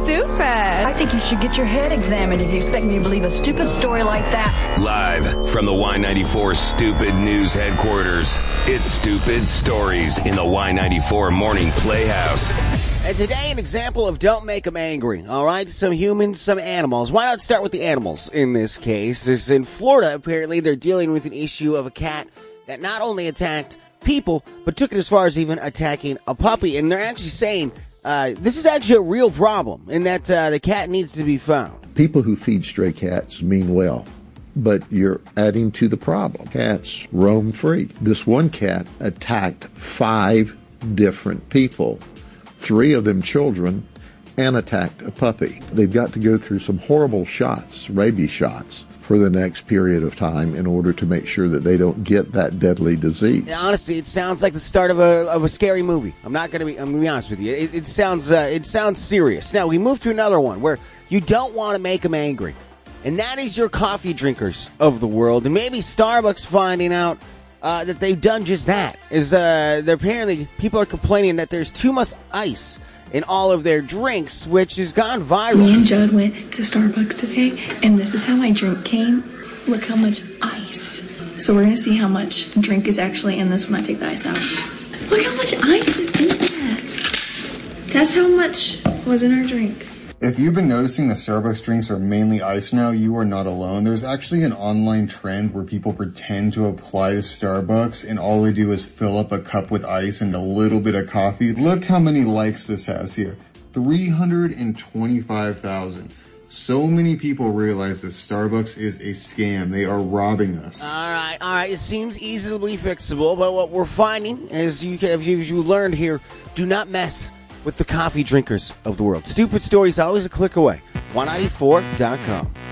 stupid. I think you should get your head examined if you expect me to believe a stupid story like that. Live from the Y94 Stupid News headquarters, it's Stupid Stories in the Y94 Morning Playhouse. And today, an example of don't make them angry, all right? Some humans, some animals. Why not start with the animals in this case? It's in Florida, apparently, they're dealing with an issue of a cat that not only attacked people, but took it as far as even attacking a puppy. And they're actually saying this is actually a real problem, in that the cat needs to be found. People who feed stray cats mean well, but you're adding to the problem. Cats roam free. This one cat attacked 5 different people, 3 of them children, and attacked a puppy. They've got to go through some horrible shots, rabies shots, for the next period of time in order to make sure that they don't get that deadly disease. Yeah, honestly, it sounds like the start of a scary movie. I'm gonna be honest with you. It sounds serious. Now we move to another one where you don't want to make them angry, and that is your coffee drinkers of the world, and maybe Starbucks finding out that they've done just that. Apparently people are complaining that there's too much ice in all of their drinks, which has gone viral. Me and Judd went to Starbucks today, and this is how my drink came. Look how much ice. So we're going to see how much drink is actually in this when I take the ice out. Look how much ice is in that. That's how much was in our drink. If you've been noticing that Starbucks drinks are mainly ice now, you are not alone. There's actually an online trend where people pretend to apply to Starbucks and all they do is fill up a cup with ice and a little bit of coffee. Look how many likes this has here. 325,000. So many people realize that Starbucks is a scam. They are robbing us. All right. It seems easily fixable, but what we're finding is you learned here, do not mess with the coffee drinkers of the world. Stupid Stories always a click away. 194.com.